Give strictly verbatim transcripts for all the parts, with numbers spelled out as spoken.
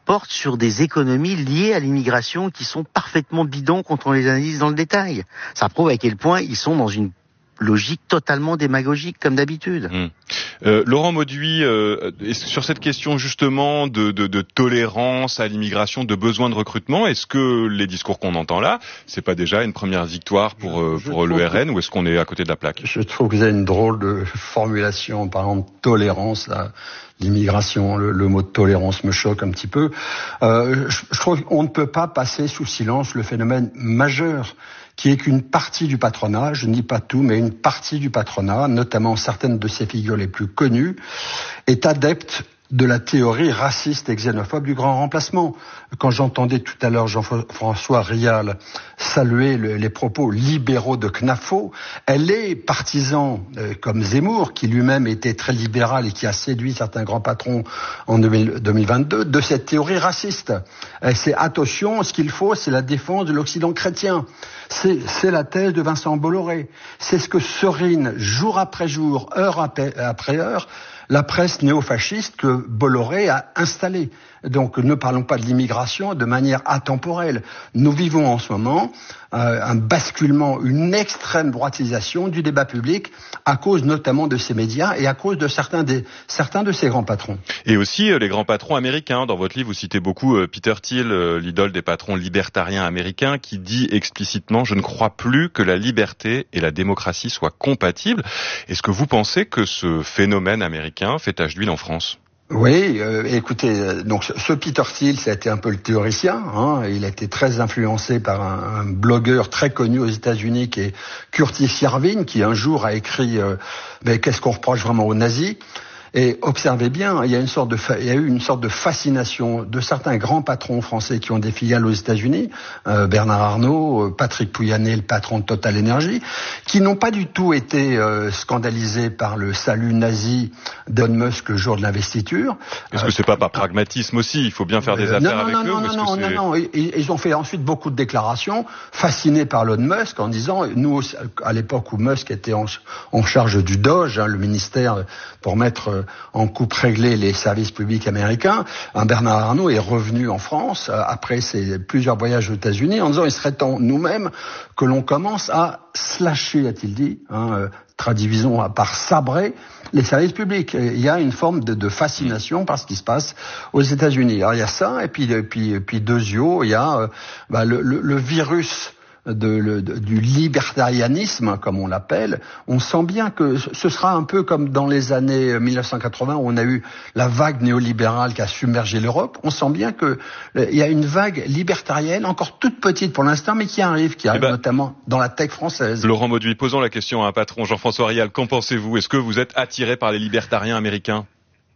portent sur des économies liées à l'immigration qui sont parfaitement bidons quand on les analyse dans le détail. Ça prouve à quel point ils sont dans une logique totalement démagogique comme d'habitude. Mmh. Euh, Laurent Mauduit, euh, sur cette question justement de, de, de tolérance à l'immigration, de besoin de recrutement, est-ce que les discours qu'on entend là, c'est pas déjà une première victoire pour, euh, pour l'E R N, ou est-ce qu'on est à côté de la plaque? Je trouve que vous avez une drôle de formulation en parlant de tolérance à l'immigration. Le, le mot de tolérance me choque un petit peu. Euh, je, je trouve qu'on ne peut pas passer sous silence le phénomène majeur qui est qu'une partie du patronat, je ne dis pas tout, mais une partie du patronat, notamment certaines de ses figures les plus connues, est adepte de la théorie raciste et xénophobe du grand remplacement. Quand j'entendais tout à l'heure Jean-François Rial saluer le, les propos libéraux de Knafo, elle est partisan, euh, comme Zemmour, qui lui-même était très libéral et qui a séduit certains grands patrons en deux mille vingt-deux, de cette théorie raciste. Et c'est attention, ce qu'il faut, c'est la défense de l'Occident chrétien. C'est, c'est la thèse de Vincent Bolloré. C'est ce que serine jour après jour, heure après, après heure, la presse néofasciste que Bolloré a installée. Donc ne parlons pas de l'immigration de manière atemporelle. Nous vivons en ce moment euh, un basculement, une extrême droitisation du débat public à cause notamment de ces médias et à cause de certains, des, certains de ces grands patrons. Et aussi euh, les grands patrons américains. Dans votre livre, vous citez beaucoup euh, Peter Thiel, euh, l'idole des patrons libertariens américains, qui dit explicitement « Je ne crois plus que la liberté et la démocratie soient compatibles ». Est-ce que vous pensez que ce phénomène américain fait tache d'huile en France ? Oui, euh, écoutez, donc ce Peter Thiel, ça a été un peu le théoricien. Hein, il a été très influencé par un, un blogueur très connu aux États-Unis qui est Curtis Yarvin, qui un jour a écrit euh, « Mais qu'est-ce qu'on reproche vraiment aux nazis ?» Et observez bien, il y a une sorte de, fa- il y a eu une sorte de fascination de certains grands patrons français qui ont des filiales aux États-Unis, euh, Bernard Arnault, Patrick Pouyanné, le patron de Total Energy, qui n'ont pas du tout été euh, scandalisés par le salut nazi d'Elon Musk le jour de l'investiture. Est-ce euh, que c'est pas par pragmatisme aussi? Il faut bien faire des euh, affaires non, avec non, eux. Non, ou non, est-ce non, que non, c'est... non, non. Ils, ils ont fait ensuite beaucoup de déclarations, fascinés par Elon Musk, en disant, nous, à l'époque où Musk était en, en charge du Doge, hein, le ministère pour mettre en coupe réglée les services publics américains, un Bernard Arnault est revenu en France euh, après ses plusieurs voyages aux États-Unis en disant il serait temps nous-mêmes que l'on commence à slasher, a-t-il dit, hein, euh, traduisons par sabrer les services publics. Et il y a une forme de, de fascination par ce qui se passe aux États-Unis. Alors il y a ça, et puis, et puis, et puis deuxièmement, il y a euh, bah, le, le, le virus De, le, de, du libertarianisme, comme on l'appelle. On sent bien que ce sera un peu comme dans les années mille neuf cent quatre-vingts où on a eu la vague néolibérale qui a submergé l'Europe. On sent bien que euh, il y a une vague libertarienne, encore toute petite pour l'instant, mais qui arrive, qui arrive eh ben, notamment dans la tech française. Laurent Mauduit, posons la question à un patron, Jean-François Rial. Qu'en pensez-vous? Est-ce que vous êtes attiré par les libertariens américains?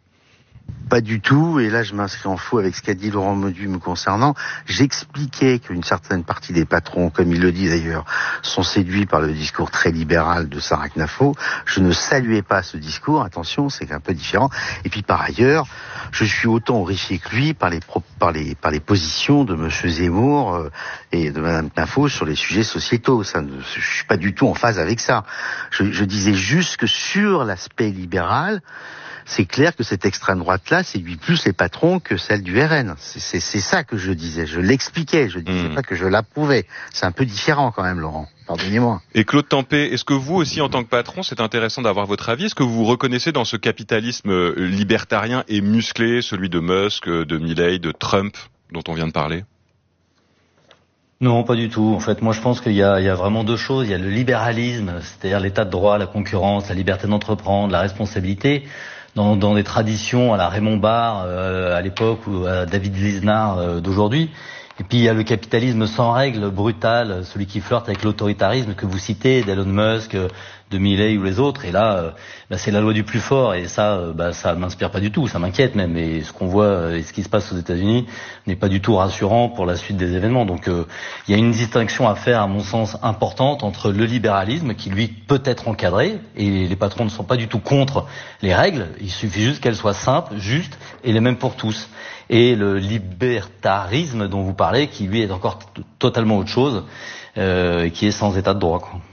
Pas du tout, et là je m'inscris en faux avec ce qu'a dit Laurent Mauduit me concernant. J'expliquais qu'une certaine partie des patrons, comme il le dit d'ailleurs, sont séduits par le discours très libéral de Sarah Knafo. Je ne saluais pas ce discours, attention, c'est un peu différent. Et puis par ailleurs, je suis autant horrifié que lui par les, pro- par les, par les positions de Monsieur Zemmour euh, et de Madame Knafo sur les sujets sociétaux. Ça ne, je suis pas du tout en phase avec ça. Je, je disais juste que sur l'aspect libéral, c'est clair que cette extrême droite-là séduit plus les patrons que celle du R N. C'est, c'est, c'est ça que je disais. Je l'expliquais. Je disais mmh. pas que je l'approuvais. C'est un peu différent quand même, Laurent. Pardonnez-moi. Et Claude Tempé, est-ce que vous aussi, en tant que patron, c'est intéressant d'avoir votre avis, est-ce que vous vous reconnaissez dans ce capitalisme libertarien et musclé, celui de Musk, de Milei, de Trump, dont on vient de parler? Non, pas du tout. En fait, moi, je pense qu'il y a, il y a vraiment deux choses. Il y a le libéralisme, c'est-à-dire l'état de droit, la concurrence, la liberté d'entreprendre, la responsabilité. Dans, dans des traditions à la Raymond Barre euh, à l'époque ou à David Lisnard euh, d'aujourd'hui. Et puis il y a le capitalisme sans règles, brutal, celui qui flirte avec l'autoritarisme que vous citez, d'Elon Musk, de Milei ou les autres. Et là, euh, bah, c'est la loi du plus fort. Et ça, euh, bah, ça m'inspire pas du tout. Ça m'inquiète même. Et ce qu'on voit et ce qui se passe aux États-Unis n'est pas du tout rassurant pour la suite des événements. Donc, euh, il y a une distinction à faire, à mon sens, importante entre le libéralisme, qui lui peut être encadré, et les patrons ne sont pas du tout contre les règles. Il suffit juste qu'elles soient simples, justes et les mêmes pour tous. Et le libertarisme dont vous parlez, qui lui est encore t- totalement autre chose, euh, qui est sans état de droit, quoi.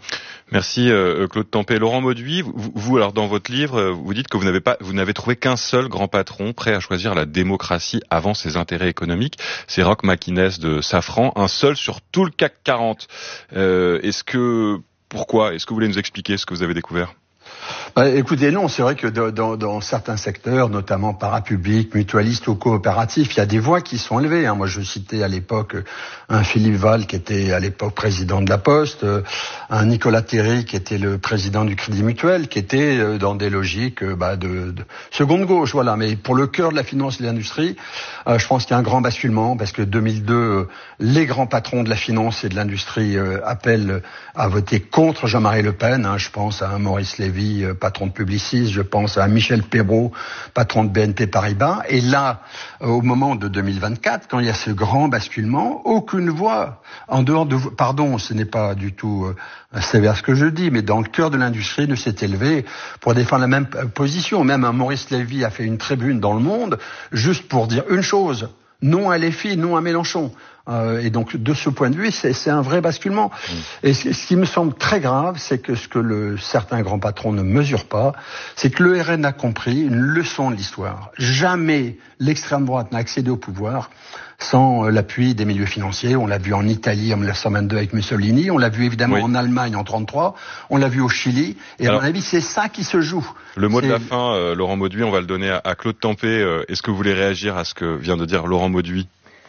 Merci euh, Claude Tempé. Laurent Mauduit, vous, vous alors dans votre livre, vous dites que vous n'avez pas, vous n'avez trouvé qu'un seul grand patron prêt à choisir la démocratie avant ses intérêts économiques. C'est Roch McInnes de Safran, un seul sur tout le C A C quarante. Euh, est-ce que pourquoi Est-ce que vous voulez nous expliquer ce que vous avez découvert? Bah, écoutez, non, c'est vrai que dans, dans certains secteurs, notamment parapublics, mutualistes ou coopératifs, il y a des voix qui sont élevées. Hein. Moi, je citais à l'époque un Philippe Val qui était à l'époque président de la Poste, un Nicolas Terry qui était le président du Crédit Mutuel, qui était dans des logiques bah, de, de seconde gauche. Voilà. Mais pour le cœur de la finance et de l'industrie, euh, je pense qu'il y a un grand basculement parce que deux mille deux, les grands patrons de la finance et de l'industrie euh, appellent à voter contre Jean-Marie Le Pen. Hein. Je pense à un Maurice Lévy, patron de Publicis, je pense à Michel Perrault, patron de B N P Paribas. Et là, au moment de deux mille vingt-quatre, quand il y a ce grand basculement, aucune voix, en dehors de... Pardon, ce n'est pas du tout euh, sévère ce que je dis, mais dans le cœur de l'industrie ne s'est élevé pour défendre la même position. Même un Maurice Lévy a fait une tribune dans Le Monde, juste pour dire une chose, non à L F I, non à Mélenchon. Euh, et donc, de ce point de vue, c'est, c'est un vrai basculement. Mmh. Et ce, ce qui me semble très grave, c'est que ce que le, certains grands patrons ne mesurent pas, c'est que l'E R N a compris une leçon de l'histoire. Jamais l'extrême droite n'a accédé au pouvoir sans l'appui des milieux financiers. On l'a vu en Italie en dix-neuf cent vingt-deux avec Mussolini, on l'a vu évidemment oui. en Allemagne en trente-trois, on l'a vu au Chili, et alors, à mon avis, c'est ça qui se joue. Le mot c'est... de la fin, euh, Laurent Mauduit, on va le donner à, à Claude Tempé. Euh, est-ce que vous voulez réagir à ce que vient de dire Laurent Mauduit?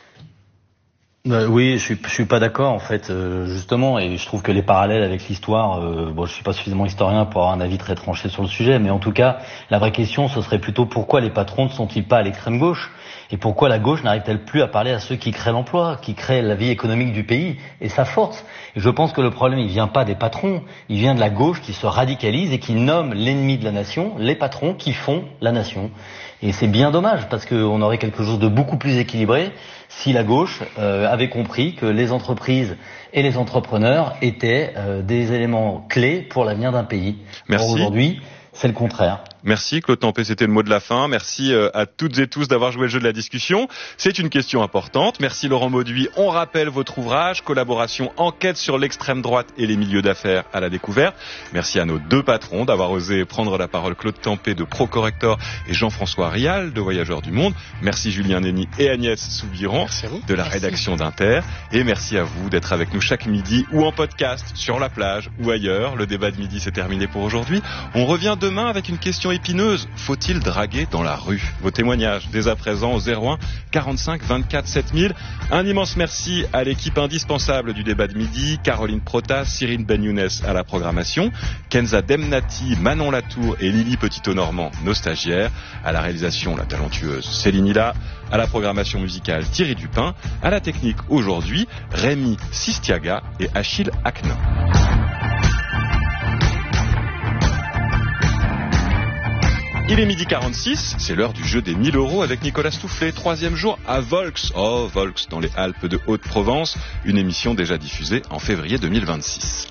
Euh, oui, je suis, je suis pas d'accord en fait, euh, justement, et je trouve que les parallèles avec l'histoire, euh, bon, je suis pas suffisamment historien pour avoir un avis très tranché sur le sujet, mais en tout cas, la vraie question, ce serait plutôt pourquoi les patrons ne sont-ils pas à l'extrême gauche, et pourquoi la gauche n'arrive-t-elle plus à parler à ceux qui créent l'emploi, qui créent la vie économique du pays et sa force. Et je pense que le problème, il vient pas des patrons, il vient de la gauche qui se radicalise et qui nomme l'ennemi de la nation, les patrons qui font la nation. Et c'est bien dommage, parce qu'on aurait quelque chose de beaucoup plus équilibré si la gauche euh, avait compris que les entreprises et les entrepreneurs étaient euh, des éléments clés pour l'avenir d'un pays. Merci. Or, aujourd'hui, c'est le contraire. Merci Claude Tempé, c'était le mot de la fin. Merci à toutes et tous d'avoir joué le jeu de la discussion. C'est une question importante. Merci Laurent Mauduit. On rappelle votre ouvrage, Collaboration, enquête sur l'extrême droite et les milieux d'affaires à la découverte. Merci à nos deux patrons d'avoir osé prendre la parole, Claude Tempé de Procorrector et Jean-François Rial de Voyageurs du Monde. Merci Julien Nény et Agnès Soubiran de la merci. rédaction d'Inter. Et merci à vous d'être avec nous chaque midi ou en podcast, sur la plage ou ailleurs. Le débat de midi, c'est terminé pour aujourd'hui. On revient demain avec une question épineuse. Faut-il draguer dans la rue? Vos témoignages dès à présent au zéro un quarante-cinq vingt-quatre sept mille. Un immense merci à l'équipe indispensable du débat de midi, Caroline Protas, Cyrine Ben-Younes à la programmation, Kenza Demnati, Manon Latour et Lily Petito-Normand, nos stagiaires, à la réalisation la talentueuse Céline Hilla, à la programmation musicale Thierry Dupin, à la technique aujourd'hui Rémi Sistiaga et Achille Aknin. Il est midi quarante-six, c'est l'heure du jeu des mille euros avec Nicolas Stoufflet, troisième jour à Volx. Oh, Volx, dans les Alpes de Haute-Provence, une émission déjà diffusée en février deux mille vingt-six.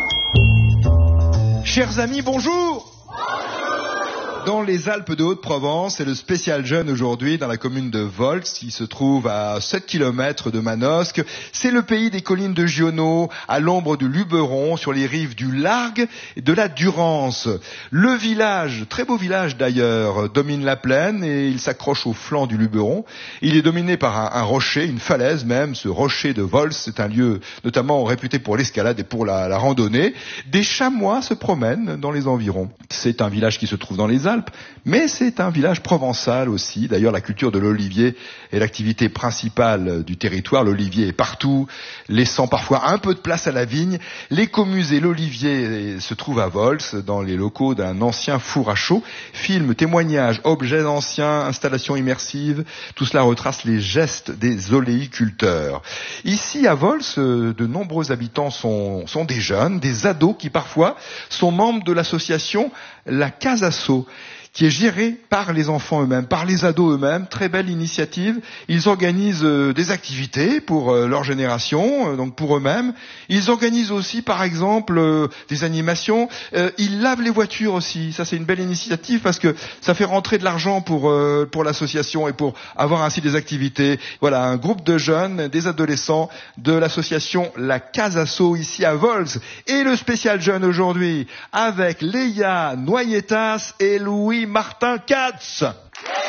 Chers amis, bonjour! Dans les Alpes de Haute-Provence, c'est le spécial jeune aujourd'hui dans la commune de Volx, qui se trouve à sept kilomètres de Manosque. C'est le pays des collines de Giono, à l'ombre du Luberon, sur les rives du Largue et de la Durance. Le village, très beau village d'ailleurs, domine la plaine et il s'accroche au flanc du Luberon. Il est dominé par un, un rocher, une falaise même, ce rocher de Volx. C'est un lieu notamment réputé pour l'escalade et pour la, la randonnée. Des chamois se promènent dans les environs. C'est un village qui se trouve dans les Alpes. Mais c'est un village provençal aussi. D'ailleurs, la culture de l'olivier est l'activité principale du territoire. L'olivier est partout, laissant parfois un peu de place à la vigne. L'écomusée L'Olivier se trouve à Volx, dans les locaux d'un ancien four à chaux. Films, témoignages, objets anciens, installations immersives, tout cela retrace les gestes des oléiculteurs. Ici, à Volx, de nombreux habitants sont, sont des jeunes, des ados qui parfois sont membres de l'association La Casasso, qui est géré par les enfants eux-mêmes, par les ados eux-mêmes. Très belle initiative. Ils organisent euh, des activités pour euh, leur génération, euh, donc pour eux-mêmes. Ils organisent aussi, par exemple, euh, des animations. Euh, ils lavent les voitures aussi. Ça, c'est une belle initiative parce que ça fait rentrer de l'argent pour euh, pour l'association et pour avoir ainsi des activités. Voilà, un groupe de jeunes, des adolescents de l'association La Casasso ici à Vols. Et le spécial jeune aujourd'hui avec Léa Noyetas et Louis Martin Katz.